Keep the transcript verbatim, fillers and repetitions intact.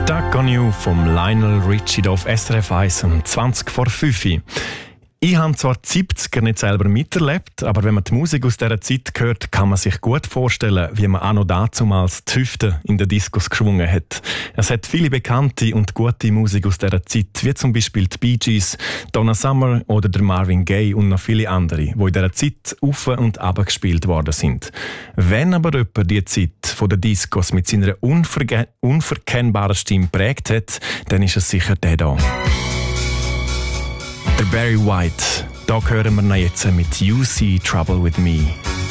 Stuck on You vom Lionel Richie auf S R F eins um zwanzig vor fünf. Ich habe zwar die siebziger nicht selber miterlebt, aber wenn man die Musik aus dieser Zeit hört, kann man sich gut vorstellen, wie man auch noch dazumals die Hüfte in der Discos geschwungen hat. Es hat viele bekannte und gute Musik aus dieser Zeit, wie zum Beispiel die Bee Gees, Donna Summer oder der Marvin Gaye und noch viele andere, die in dieser Zeit auf und ab gespielt worden sind. Wenn aber jemand die Zeit von der Discos mit seiner unverge- unverkennbaren Stimme prägt hat, dann ist es sicher der da. Der Barry White. Da hören wir ihn jetzt mit You See Trouble With Me.